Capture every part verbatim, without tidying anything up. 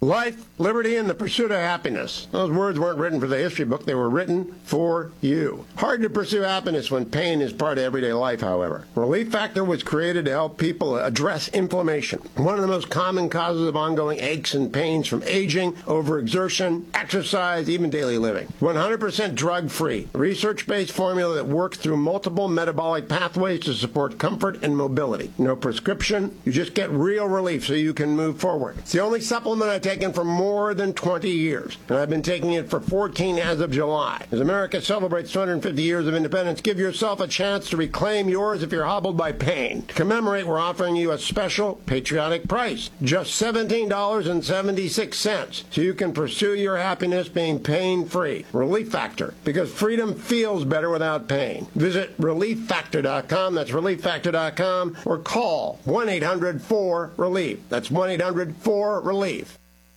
Life, liberty, and the pursuit of happiness. Those words weren't written for the history book. They were written for you. Hard to pursue happiness when pain is part of everyday life, however. Relief Factor was created to help people address inflammation, one of the most common causes of ongoing aches and pains from aging, overexertion, exercise, even daily living. one hundred percent drug-free, research-based formula that works through multiple metabolic pathways to support comfort and mobility. No prescription. You just get real relief so you can move forward. It's the only supplement I've taken for more than twenty years, and I've been taking it for fourteen as of July. As America celebrates two hundred fifty years of independence, give yourself a chance to reclaim yours if you're hobbled by pain. To commemorate, we're offering you a special patriotic price, just seventeen dollars and seventy-six cents, so you can pursue your happiness being pain-free. Relief Factor, because freedom feels better without pain. Visit relief factor dot com, that's relief factor dot com, or call one eight hundred four relief. That's one eight hundred four relief.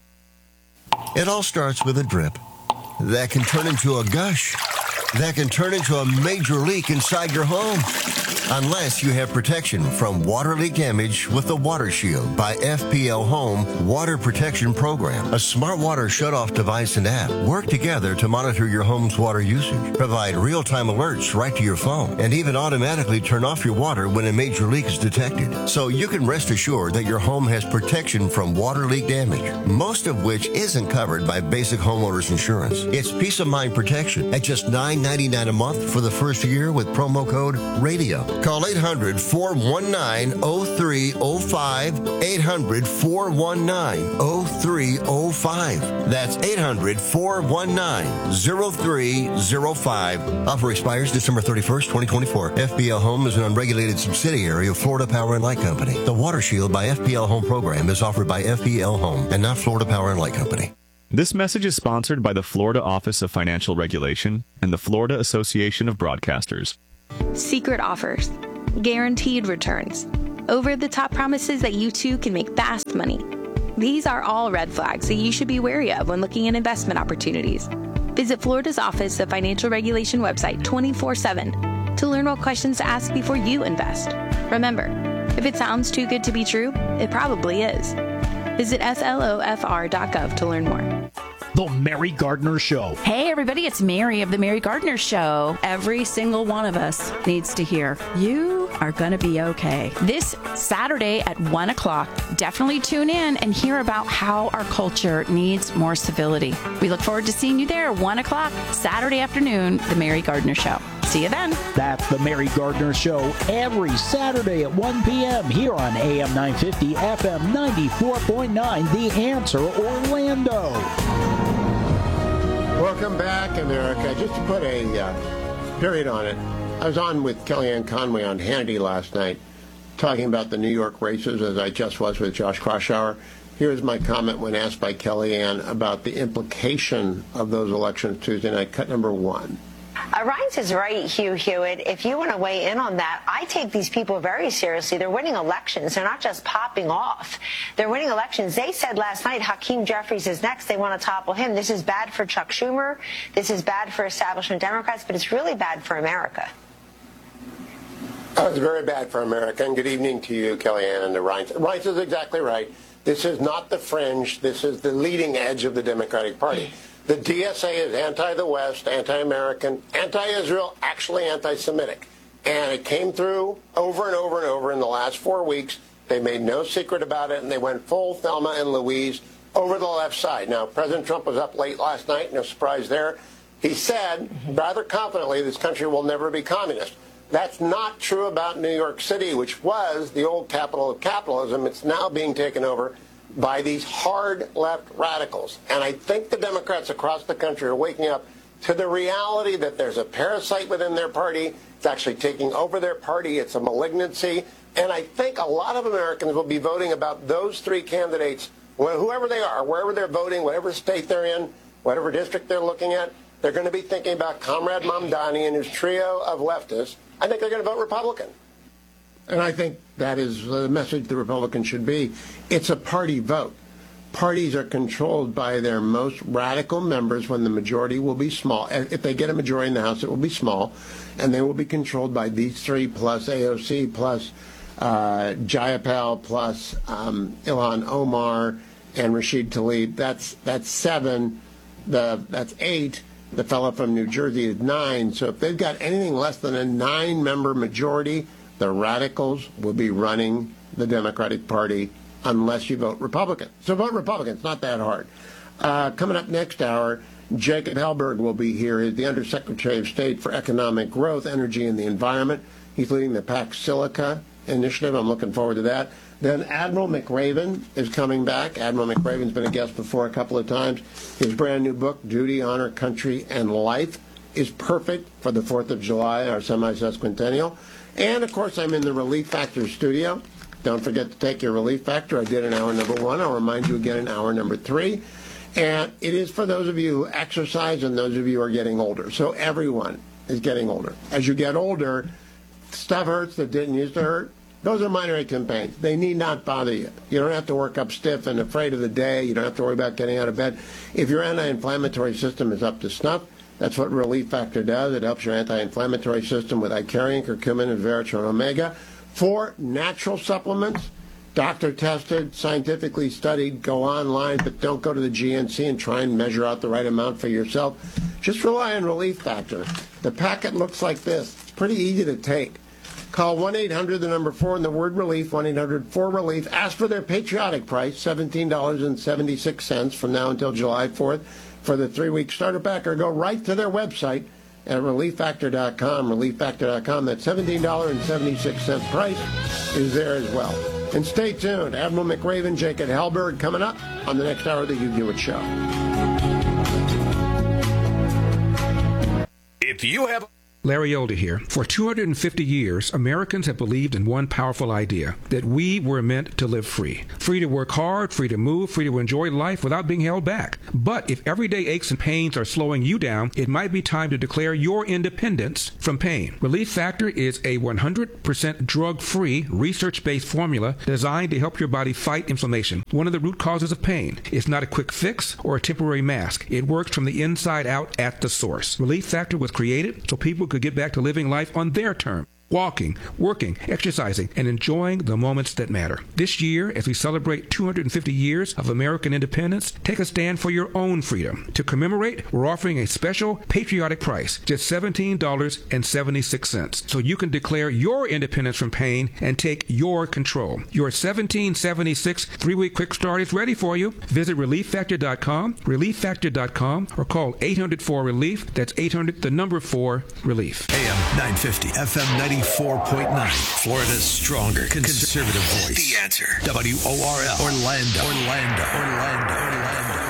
It all starts with a drip that can turn into a gush, that can turn into a major leak inside your home. Unless you have protection from water leak damage with the Water Shield by F P L Home Water Protection Program. A smart water shutoff device and app work together to monitor your home's water usage, provide real-time alerts right to your phone, and even automatically turn off your water when a major leak is detected. So you can rest assured that your home has protection from water leak damage, most of which isn't covered by basic homeowners insurance. It's peace of mind protection at just nine ninety-nine a month for the first year with promo code RADIO. Call eight hundred four one nine oh three oh five, eight hundred four one nine oh three oh five. That's eight hundred four one nine oh three oh five. Offer expires December thirty-first, twenty twenty-four. F P L Home is an unregulated subsidiary of Florida Power and Light Company. The Water Shield by F P L Home program is offered by F P L Home and not Florida Power and Light Company. This message is sponsored by the Florida Office of Financial Regulation and the Florida Association of Broadcasters. Secret offers, guaranteed returns, over-the-top promises that you too can make fast money. These are all red flags that you should be wary of when looking at investment opportunities. Visit Florida's Office of Financial Regulation website twenty-four seven to learn what questions to ask before you invest. Remember, if it sounds too good to be true, it probably is. Visit S L O F R dot gov to learn more. The Mary Gardner Show. Hey, everybody, it's Mary of The Mary Gardner Show. Every single one of us needs to hear, you are going to be okay. This Saturday at one o'clock, definitely tune in and hear about how our culture needs more civility. We look forward to seeing you there at one o'clock, Saturday afternoon, The Mary Gardner Show. See you then. That's The Mary Gardner Show every Saturday at one p.m. here on A M nine fifty, F M ninety-four point nine, The Answer, Orlando. Welcome back, America. Just to put a uh, period on it, I was on with Kellyanne Conway on Hannity last night talking about the New York races, as I just was with Josh Kraushaar. Here's my comment when asked by Kellyanne about the implication of those elections Tuesday night. Cut number one. Uh, Reince is right, Hugh Hewitt. If you want to weigh in on that, I take these people very seriously. They're winning elections. They're not just popping off. They're winning elections. They said last night Hakeem Jeffries is next. They want to topple him. This is bad for Chuck Schumer. This is bad for establishment Democrats, but it's really bad for America. Oh, it's very bad for America. And good evening to you, Kellyanne, and to Reince. Reince is exactly right. This is not the fringe. This is the leading edge of the Democratic Party. The D S A is anti-the West, anti-American, anti-Israel, actually anti-Semitic. And it came through over and over and over in the last four weeks. They made no secret about it, and they went full Thelma and Louise over the left side. Now, President Trump was up late last night, no surprise there. He said, rather confidently, this country will never be communist. That's not true about New York City, which was the old capital of capitalism. It's now being taken over by these hard left radicals. And I think the Democrats across the country are waking up to the reality that there's a parasite within their party. It's actually taking over their party. It's a malignancy. And I think a lot of Americans will be voting about those three candidates, whoever they are, wherever they're voting, whatever state they're in, whatever district they're looking at. They're going to be thinking about Comrade Mamdani and his trio of leftists. I think they're going to vote Republican. And I think that is the message the Republicans should be. It's a party vote. Parties are controlled by their most radical members when the majority will be small. If they get a majority in the House, it will be small. And they will be controlled by these three plus A O C plus uh, Jayapal plus um, Ilhan Omar and Rashid Tlaib. That's that's seven. The that's eight. The fellow from New Jersey is nine. So if they've got anything less than a nine-member majority, the radicals will be running the Democratic Party unless you vote Republican. So vote Republican. It's not that hard. Uh, coming up next hour, Jacob Hellberg will be here. He's the Undersecretary of State for Economic Growth, Energy, and the Environment. He's leading the PAC Silica initiative. I'm looking forward to that. Then Admiral McRaven is coming back. Admiral McRaven's been a guest before a couple of times. His brand new book, Duty, Honor, Country, and Life, is perfect for the fourth of July, our semi-sesquicentennial. And, of course, I'm in the Relief Factor studio. Don't forget to take your Relief Factor. I did in hour number one. I'll remind you again in hour number three. And it is for those of you who exercise and those of you who are getting older. So everyone is getting older. As you get older, stuff hurts that didn't used to hurt. Those are minor aches and pains. They need not bother you. You don't have to work up stiff and afraid of the day. You don't have to worry about getting out of bed. If your anti-inflammatory system is up to snuff, that's what Relief Factor does. It helps your anti-inflammatory system with Icarian, curcumin, and Veratron Omega. Four natural supplements, doctor-tested, scientifically studied. Go online, but don't go to the G N C and try and measure out the right amount for yourself. Just rely on Relief Factor. The packet looks like this. It's pretty easy to take. Call one eight hundred, the number four, and the word relief, one eight hundred four relief. Ask for their patriotic price, seventeen dollars and seventy-six cents from now until July fourth for the three-week starter pack, or go right to their website at relief factor dot com, relief factor dot com. That seventeen dollars and seventy-six cents price is there as well. And stay tuned. Admiral McRaven, Jacob Hellberg coming up on the next hour of the Hugh Hewitt Show. If you have... Larry Older here. For two hundred fifty years, Americans have believed in one powerful idea, that we were meant to live free. Free to work hard, free to move, free to enjoy life without being held back. But if everyday aches and pains are slowing you down, it might be time to declare your independence from pain. Relief Factor is a one hundred percent drug-free, research-based formula designed to help your body fight inflammation, one of the root causes of pain. It's not a quick fix or a temporary mask. It works from the inside out at the source. Relief Factor was created so people could get back to living life on their terms. Walking, working, exercising, and enjoying the moments that matter. This year, as we celebrate two hundred fifty years of American independence, take a stand for your own freedom. To commemorate, we're offering a special patriotic price, just seventeen dollars and seventy-six cents, so you can declare your independence from pain and take your control. Your seventeen seventy-six three-week quick start is ready for you. Visit relief factor dot com, relief factor dot com, or call eight hundred four relief. That's eight hundred, the number four, relief. A M nine fifty, F M ninety-four point nine, Florida's stronger conservative voice. The Answer. W O R L. Orlando. Orlando. Orlando. Orlando.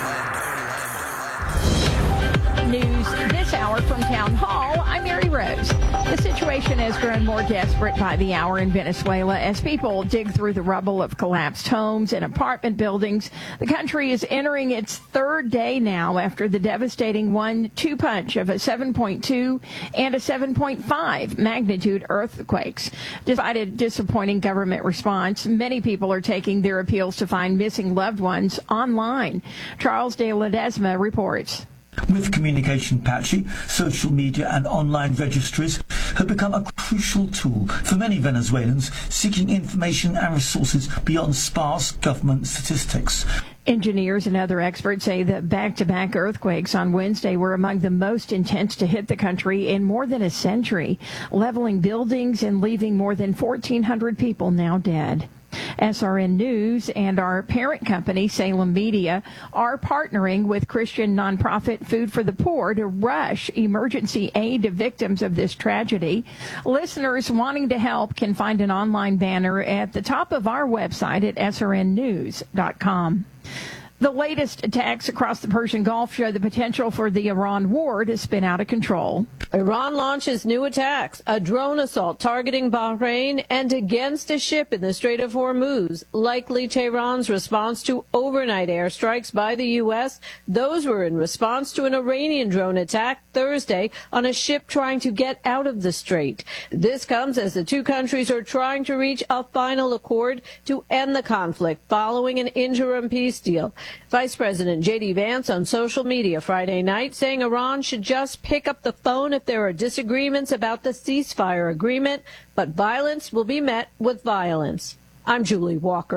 News this hour from Town Hall. I'm Mary Rose. The situation has grown more desperate by the hour in Venezuela as people dig through the rubble of collapsed homes and apartment buildings. The country is entering its third day now after the devastating one two punch of a seven point two and a seven point five magnitude earthquakes. Despite a disappointing government response, many people are taking their appeals to find missing loved ones online. Charles de Ledesma reports. With communication patchy, social media and online registries have become a crucial tool for many Venezuelans seeking information and resources beyond sparse government statistics. Engineers and other experts say that back-to-back earthquakes on Wednesday were among the most intense to hit the country in more than a century, leveling buildings and leaving more than fourteen hundred people now dead. S R N News and our parent company, Salem Media, are partnering with Christian nonprofit Food for the Poor to rush emergency aid to victims of this tragedy. Listeners wanting to help can find an online banner at the top of our website at S R N news dot com. The latest attacks across the Persian Gulf show the potential for the Iran war to spin out of control. Iran launches new attacks, a drone assault targeting Bahrain and against a ship in the Strait of Hormuz, likely Tehran's response to overnight airstrikes by the U S. Those were in response to an Iranian drone attack Thursday on a ship trying to get out of the strait. This comes as the two countries are trying to reach a final accord to end the conflict following an interim peace deal. Vice President J D Vance on social media Friday night saying Iran should just pick up the phone if there are disagreements about the ceasefire agreement, but violence will be met with violence. I'm Julie Walker.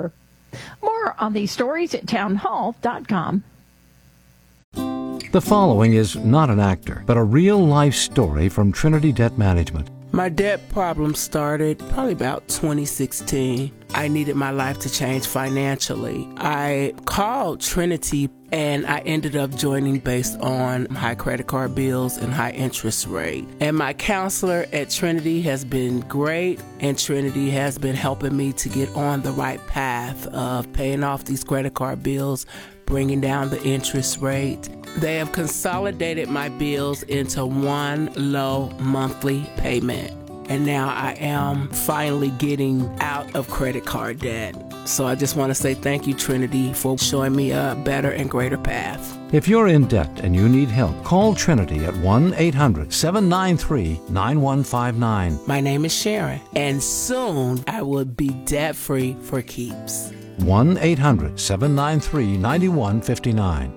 More on these stories at townhall dot com. The following is not an actor, but a real-life story from Trinity Debt Management. My debt problem started probably about twenty sixteen. I needed my life to change financially. I called Trinity and I ended up joining based on high credit card bills and high interest rate. And my counselor at Trinity has been great, and Trinity has been helping me to get on the right path of paying off these credit card bills, bringing down the interest rate. They have consolidated my bills into one low monthly payment. And now I am finally getting out of credit card debt. So I just want to say thank you, Trinity, for showing me a better and greater path. If you're in debt and you need help, call Trinity at one eight hundred seven nine three nine one five nine. My name is Sharon, and soon I will be debt-free for keeps. one eight hundred seven nine three nine one five nine.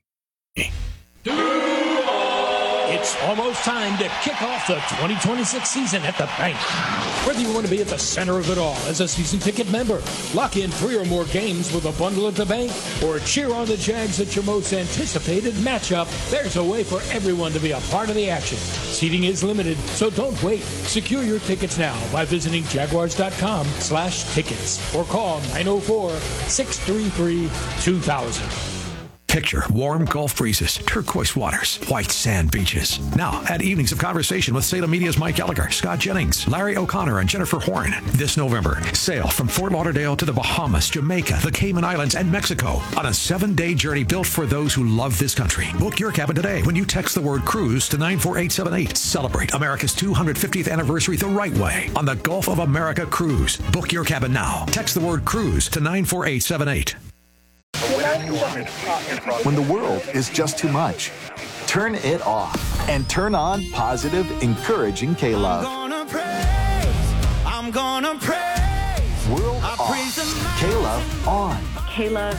It's almost time to kick off the twenty twenty-six season at the bank. Whether you want to be at the center of it all as a season ticket member, lock in three or more games with a bundle at the bank, or cheer on the Jags at your most anticipated matchup, there's a way for everyone to be a part of the action. Seating is limited, so don't wait. Secure your tickets now by visiting jaguars.com slash tickets or call nine oh four, six three three, two thousand. Picture warm Gulf breezes, turquoise waters, white sand beaches. Now, add evenings of conversation with Salem Media's Mike Gallagher, Scott Jennings, Larry O'Connor, and Jennifer Horn. This November, sail from Fort Lauderdale to the Bahamas, Jamaica, the Cayman Islands, and Mexico on a seven-day journey built for those who love this country. Book your cabin today when you text the word cruise to nine four eight seven eight. Celebrate America's two hundred fiftieth anniversary the right way on the Gulf of America Cruise. Book your cabin now. Text the word cruise to nine four eight seven eight. When the world is just too much, turn it off and turn on positive, encouraging K-Love. I'm gonna praise, I'm gonna praise. World off, K-Love on. K-Love